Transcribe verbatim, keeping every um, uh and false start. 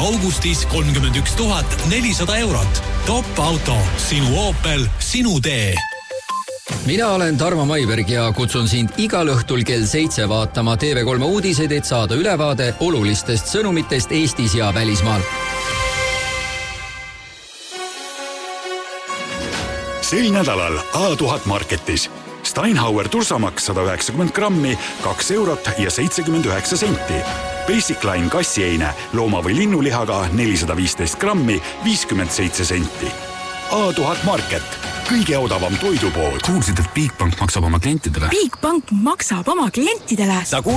augustis kolmkümmend üks tuhat nelisada eurot. Top Auto, sinu Opel, sinu tee. Mina olen Tarmo Maiberg ja kutsun sind igal õhtul kell seitse vaatama T V kolme uudiseid, et saada ülevaade olulistest sõnumitest Eestis ja välismaal. Sel nädalal A tuhat Marketis. Steinhauer tursamaks sada üheksakümmend grammi, kaks eurot ja seitsekümmend üheksa senti. Basic Line kassieine looma- või linnulihaga nelisada viisteist grammi, viiskümmend seitse senti. A tuhat Market. Kõige odavam toidupood. Kuulsid, et Bigbank maksab oma klientidele? Bigbank maksab oma klientidele?